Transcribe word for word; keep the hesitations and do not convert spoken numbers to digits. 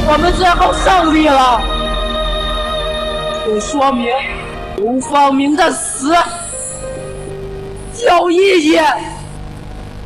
我们最后胜利了，这说明刘方明的死有意义。